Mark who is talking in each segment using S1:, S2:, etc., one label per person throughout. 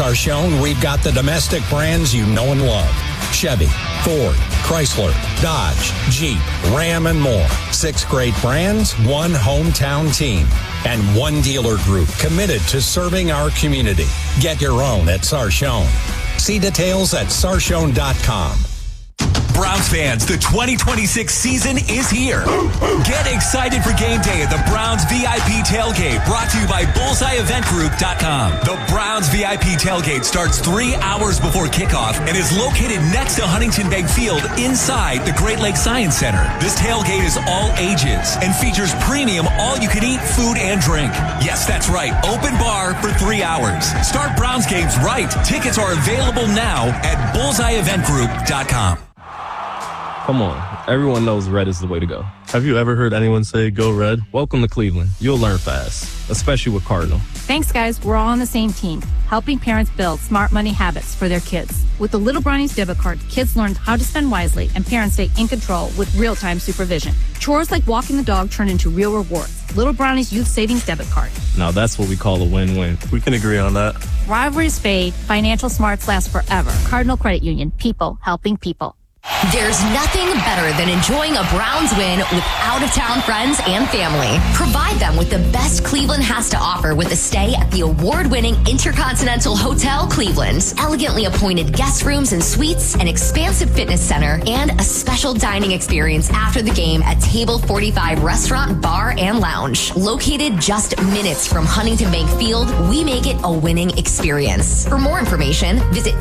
S1: Sarchone, we've got the domestic brands you know and love. Chevy, Ford, Chrysler, Dodge, Jeep, Ram, and more. 6 great brands, 1 hometown team, and 1 dealer group committed to serving our community. Get your own at Sarchone. See details at sarchone.com.
S2: Browns fans, the 2026 season is here. Get excited for game day at the Browns VIP Tailgate, brought to you by BullseyeEventGroup.com. The Browns VIP Tailgate starts 3 hours before kickoff and is located next to Huntington Bank Field inside the Great Lakes Science Center. This tailgate is all ages and features premium all-you-can-eat food and drink. Yes, that's right, open bar for 3 hours. Start Browns games right. Tickets are available now at BullseyeEventGroup.com.
S3: Come on, everyone knows red is the way to go.
S4: Have you ever heard anyone say go red?
S3: Welcome to Cleveland. You'll learn fast, especially with Cardinal.
S5: Thanks, guys. We're all on the same team, helping parents build smart money habits for their kids. With the Little Brownies debit card, kids learn how to spend wisely and parents stay in control with real-time supervision. Chores like walking the dog turn into real rewards. Little Brownies Youth Savings Debit Card.
S3: Now that's what we call a win-win.
S4: We can agree on that.
S5: Rivalries fade, financial smarts last forever. Cardinal Credit Union, people helping people.
S6: There's nothing better than enjoying a Browns win with out-of-town friends and family. Provide them with the best Cleveland has to offer with a stay at the award-winning Intercontinental Hotel Cleveland. Elegantly appointed guest rooms and suites, an expansive fitness center, and a special dining experience after the game at Table 45 Restaurant, Bar, and Lounge. Located just minutes from Huntington Bank Field, we make it a winning experience. For more information, visit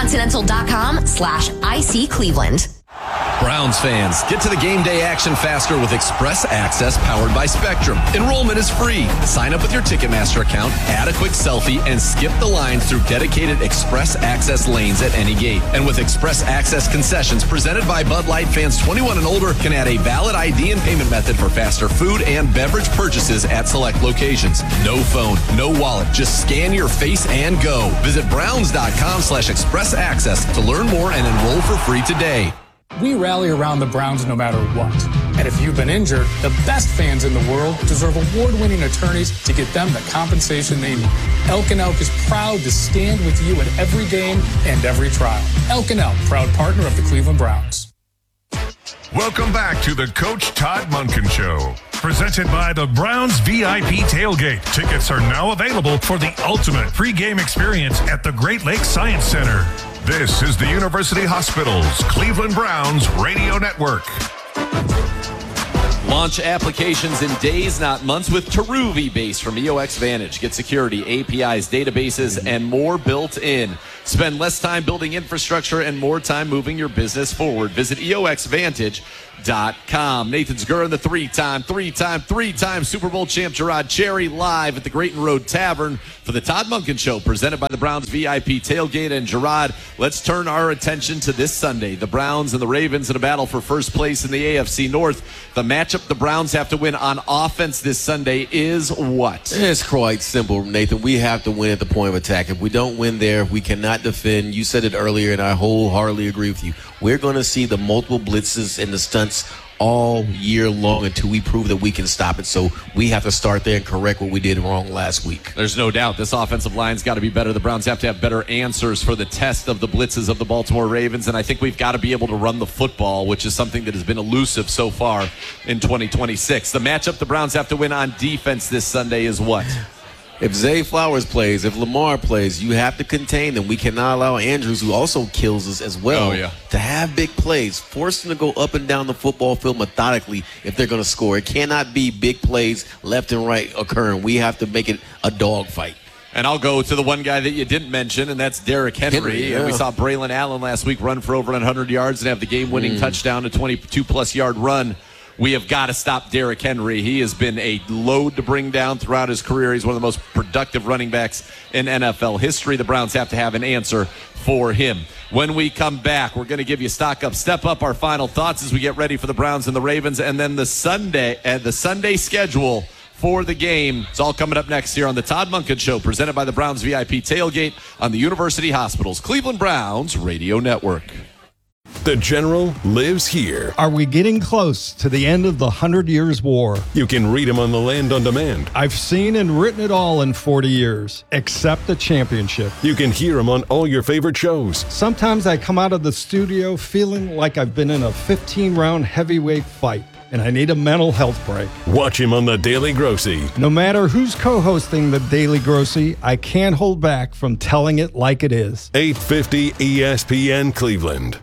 S6: intercontinental.com/IC Cleveland.
S7: Browns fans, get to the game day action faster with Express Access powered by Spectrum. Enrollment is free. Sign up with your Ticketmaster account, add a quick selfie, and skip the line through dedicated Express Access lanes at any gate. And with Express Access concessions presented by Bud Light, fans 21 and older can add a valid ID and payment method for faster food and beverage purchases at select locations. No phone, no wallet, just scan your face and go. Visit browns.com/express access to learn more and enroll for free today.
S8: We rally around the Browns no matter what. And if you've been injured, the best fans in the world deserve award-winning attorneys to get them the compensation they need. Elk & Elk is proud to stand with you at every game and every trial. Elk & Elk, proud partner of the Cleveland Browns.
S9: Welcome back to the Coach Todd Monken Show. Presented by the Browns VIP Tailgate. Tickets are now available for the ultimate pregame experience at the Great Lakes Science Center. This is the University Hospital's Cleveland Browns Radio Network.
S7: Launch applications in days, not months, with Teruvi Base from EOX Vantage. Get security, APIs, databases, and more built in. Spend less time building infrastructure and more time moving your business forward. Visit EOXVantage.com. Nathan Zgura and the three-time Super Bowl champ Gerard Cherry live at the Grayton Road Tavern for the Todd Monken Show, presented by the Browns VIP Tailgate. And Gerard, let's turn our attention to this Sunday. The Browns and the Ravens in a battle for first place in the AFC North. The matchup the Browns have to win on offense this Sunday is what?
S10: It's quite simple, Nathan. We have to win at the point of attack. If we don't win there, we cannot defend. You said it earlier, and I wholeheartedly agree with you. We're going to see the multiple blitzes and the stunts all year long until we prove that we can stop it. So we have to start there and correct what we did wrong last week.
S7: There's no doubt this offensive line's got to be better. The Browns have to have better answers for the test of the blitzes of the Baltimore Ravens, and I think we've got to be able to run the football, which is something that has been elusive so far in 2026. The matchup the Browns have to win on defense this Sunday is what?
S10: If Zay Flowers plays, if Lamar plays, you have to contain them. We cannot allow Andrews, who also kills us as well, to have big plays. Force them to go up and down the football field methodically if they're going to score. It cannot be big plays left and right occurring. We have to make it a dogfight.
S7: And I'll go to the one guy that you didn't mention, and that's Derrick Henry.
S10: Yeah.
S7: We saw Braylon Allen last week run for over 100 yards and have the game-winning touchdown, a 22-plus yard run. We have got to stop Derrick Henry. He has been a load to bring down throughout his career. He's one of the most productive running backs in NFL history. The Browns have to have an answer for him. When we come back, we're going to give you stock up, step up, our final thoughts as we get ready for the Browns and the Ravens, and then the Sunday schedule for the game. It's all coming up next here on the Todd Monken Show, presented by the Browns VIP Tailgate on the University Hospital's Cleveland Browns Radio Network.
S11: The General lives here.
S12: Are we getting close to the end of the 100 Years' War?
S11: You can read him on the Land on Demand.
S12: I've seen and written it all in 40 years, except the championship.
S11: You can hear him on all your favorite shows.
S12: Sometimes I come out of the studio feeling like I've been in a 15-round heavyweight fight, and I need a mental health break.
S11: Watch him on The Daily Grossy.
S12: No matter who's co-hosting The Daily Grossy, I can't hold back from telling it like it is.
S11: 850 ESPN Cleveland.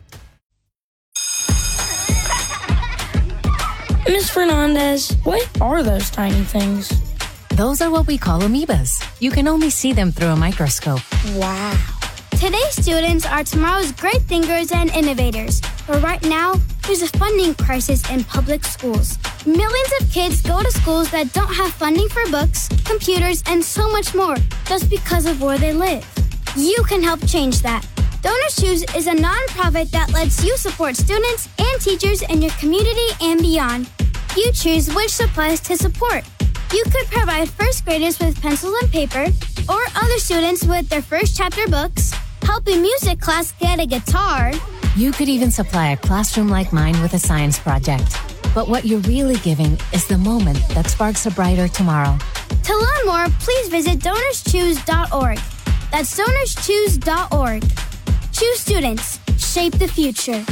S13: Ms. Fernandez, what are those tiny things?
S14: Those are what we call amoebas. You can only see them through a microscope.
S13: Wow.
S15: Today's students are tomorrow's great thinkers and innovators. But right now, there's a funding crisis in public schools. Millions of kids go to schools that don't have funding for books, computers, and so much more just because of where they live. You can help change that. Donors Choose is a nonprofit that lets you support students and teachers in your community and beyond. You choose which supplies to support. You could provide first graders with pencils and paper, or other students with their first chapter books, help a music class get a guitar.
S14: You could even supply a classroom like mine with a science project. But what you're really giving is the moment that sparks a brighter tomorrow.
S15: To learn more, please visit DonorsChoose.org. That's DonorsChoose.org. Choose students. Shape the future.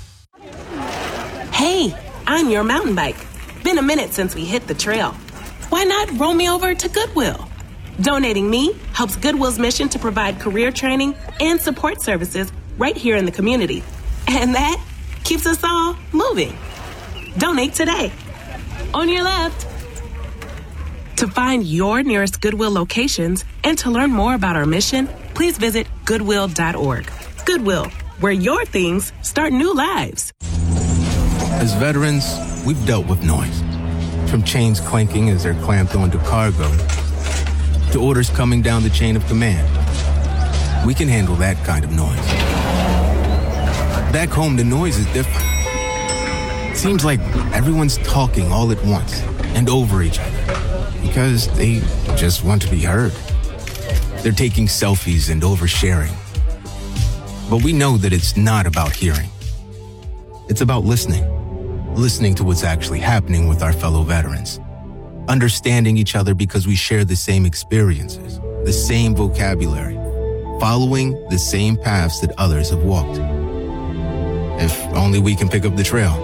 S16: Hey, I'm your mountain bike. Been a minute since we hit the trail. Why not roll me over to Goodwill? Donating me helps Goodwill's mission to provide career training and support services right here in the community. And that keeps us all moving. Donate today. On your left. To find your nearest Goodwill locations and to learn more about our mission, please visit goodwill.org. Goodwill, where your things start new lives.
S17: As veterans, we've dealt with noise. From chains clanking as they're clamped onto cargo, to orders coming down the chain of command. We can handle that kind of noise. Back home, the noise is different. Seems like everyone's talking all at once and over each other because they just want to be heard. They're taking selfies and oversharing. But we know that it's not about hearing. It's about listening. Listening to what's actually happening with our fellow veterans. Understanding each other because we share the same experiences, the same vocabulary, following the same paths that others have walked. If only we can pick up the trail.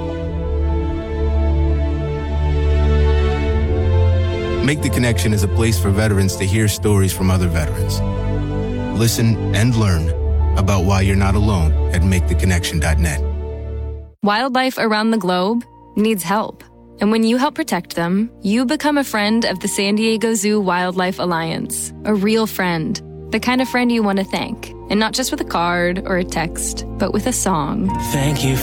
S17: Make the Connection is a place for veterans to hear stories from other veterans. Listen and learn about why you're not alone at maketheconnection.net.
S18: Wildlife around the globe needs help. And when you help protect them, you become a friend of the San Diego Zoo Wildlife Alliance. A real friend. The kind of friend you want to thank. And not just with a card or a text, but with a song.
S19: Thank you